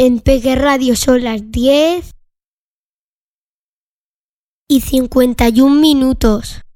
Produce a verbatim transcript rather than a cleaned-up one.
En Peque Radio son las diez y cincuenta y un minutos.